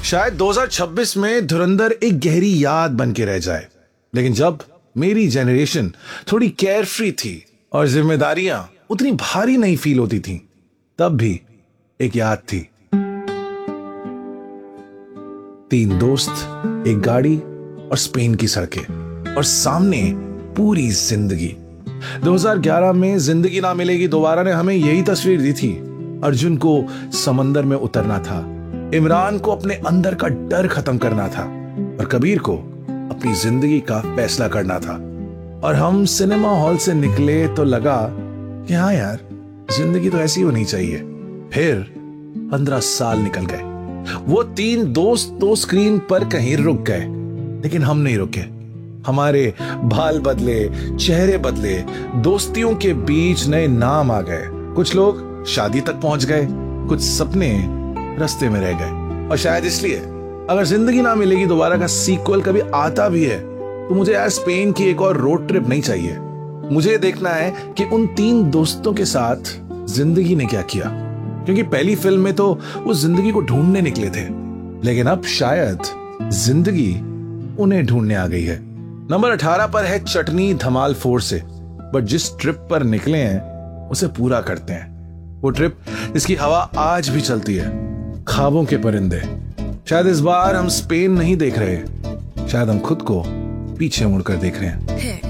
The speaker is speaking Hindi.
शायद 2026 में धुरंधर एक गहरी याद बन के रह जाए, लेकिन जब मेरी जनरेशन थोड़ी केयरफ्री थी और जिम्मेदारियां उतनी भारी नहीं फील होती थी, तब भी एक याद थी। 3 दोस्त, एक गाड़ी और स्पेन की सड़कें और सामने पूरी जिंदगी। 2011 में जिंदगी ना मिलेगी दोबारा ने हमें यही तस्वीर दी थी। अर्जुन को समंदर में उतरना था, इमरान को अपने अंदर का डर खत्म करना था और कबीर को अपनी जिंदगी का फैसला करना था। और हम सिनेमा हॉल से निकले तो लगा कि हाँ यार, जिंदगी तो ऐसी होनी चाहिए। फिर 15 साल निकल गए। वो 3 दोस्त तो स्क्रीन पर कहीं रुक गए, लेकिन हम नहीं रुके। हमारे बाल बदले, चेहरे बदले, दोस्तियों के बीच नए नाम आ गए। कुछ लोग शादी तक पहुंच गए, कुछ सपने रास्ते में रह गए। और शायद इसलिए अगर जिंदगी ना मिलेगी दोबारा का सीक्वल कभी आता भी है तो मुझे यार स्पेन की एक और रोड ट्रिप नहीं चाहिए। मुझे देखना है कि उन 3 दोस्तों के साथ जिंदगी ने क्या किया, क्योंकि पहली फिल्म में तो वो जिंदगी को ढूंढने निकले थे, लेकिन अब शायद जिंदगी उन्हें ढूंढने आ गई है। नंबर 18 पर है चटनी धमाल 4 से, बट जिस ट्रिप पर निकले हैं उसे पूरा करते हैं। वो ट्रिप जिसकी हवा आज भी चलती है, ख्वाबों के परिंदे। शायद इस बार हम स्पेन नहीं देख रहे, शायद हम खुद को पीछे मुड़कर देख रहे हैं।